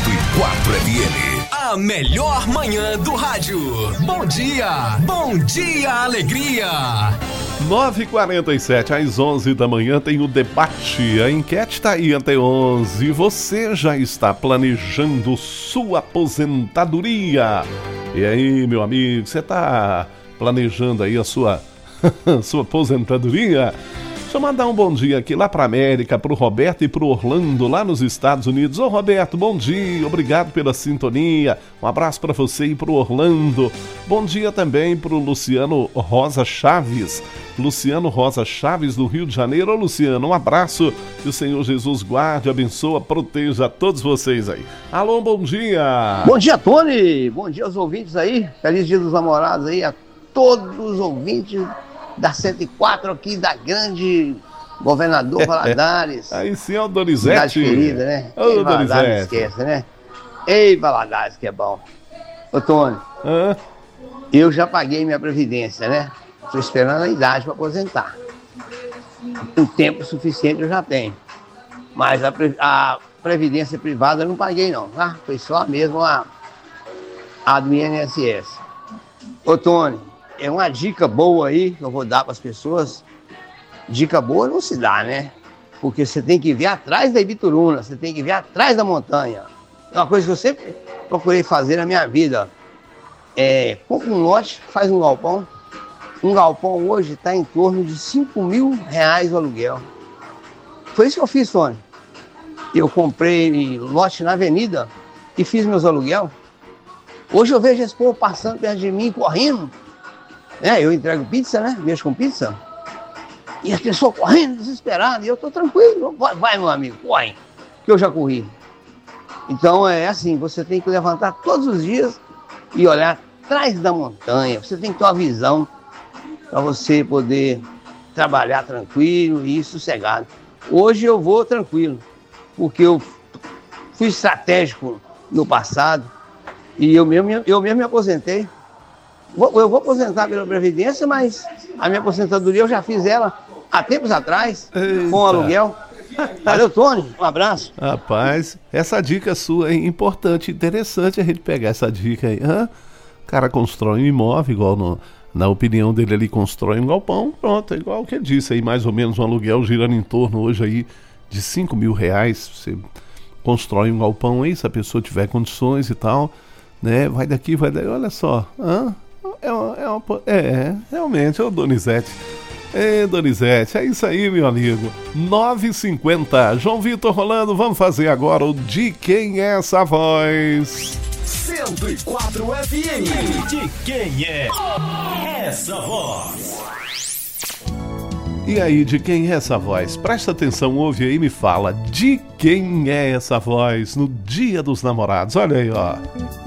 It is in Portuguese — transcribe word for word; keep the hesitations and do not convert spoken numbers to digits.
cento e quatro F M. A melhor manhã do rádio. Bom dia, bom dia, alegria. nove e quarenta e sete, às onze da manhã tem o debate. A enquete está aí até onze. Você já está planejando sua aposentadoria? E aí, meu amigo, você está planejando aí a sua, sua aposentadoria? Deixa eu mandar um bom dia aqui lá para América, para o Roberto e para o Orlando, lá nos Estados Unidos. Ô Roberto, bom dia, obrigado pela sintonia. Um abraço para você e para o Orlando. Bom dia também para o Luciano Rosa Chaves. Luciano Rosa Chaves, do Rio de Janeiro. Ô Luciano, um abraço. Que o Senhor Jesus guarde, abençoa, proteja todos vocês aí. Alô, bom dia. Bom dia, Tony. Bom dia aos ouvintes aí. Feliz Dia dos Namorados aí a todos os ouvintes da cento e quatro aqui, da grande Governador Valadares. Aí sim é o Donizete. Cidade querida, né? Ô, Ei, Valadares, Donizete. esquece, né? Ei, Valadares, que é bom. Ô, Tony, Hã? eu já paguei minha previdência, né? Estou esperando a idade para aposentar. Um tempo suficiente eu já tenho. Mas a, pre- a previdência privada eu não paguei não, tá? Foi só mesmo a, a do I N S S. Ô, Tony, é uma dica boa aí que eu vou dar para as pessoas. Dica boa não se dá, né? Porque você tem que ver atrás da Ibituruna, você tem que ver atrás da montanha. É uma coisa que eu sempre procurei fazer na minha vida. É, compra um lote, faz um galpão. Um galpão hoje está em torno de cinco mil reais o aluguel. Foi isso que eu fiz, Tony. Eu comprei lote na avenida e fiz meus aluguel. Hoje eu vejo esse povo passando perto de mim, correndo. É, eu entrego pizza, né? Mexo com pizza. E as pessoas correndo, desesperadas. E eu tô tranquilo. Vai, vai, meu amigo, corre. Que eu já corri. Então é assim, você tem que levantar todos os dias e olhar atrás da montanha. Você tem que ter uma visão para você poder trabalhar tranquilo e sossegado. Hoje eu vou tranquilo, porque eu fui estratégico no passado e eu mesmo, eu mesmo me aposentei. Eu vou aposentar pela Previdência, mas a minha aposentadoria eu já fiz ela há tempos atrás, Eita. com aluguel. Valeu, Tony. Um abraço. Rapaz, essa dica sua é importante, interessante a gente pegar essa dica aí. Hã? O cara constrói um imóvel, igual no, na opinião dele ele constrói um galpão, pronto, é igual o que ele disse aí, mais ou menos um aluguel girando em torno hoje aí de cinco mil reais. Você constrói um galpão aí, se a pessoa tiver condições e tal, né? Vai daqui, vai daí, olha só. Hã? É, uma, é, uma, é, realmente, é o Donizete. É, Donizete, é isso aí, meu amigo. nove e cinquenta, João Vitor rolando, vamos fazer agora o De Quem É Essa Voz? cento e quatro F M. De quem é essa voz? E aí, de quem é essa voz? Presta atenção, ouve aí e me fala. De quem é essa voz no Dia dos Namorados? Olha aí, ó.